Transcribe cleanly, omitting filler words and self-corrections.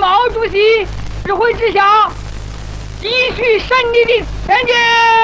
毛主席指挥之下，继续胜利的前进。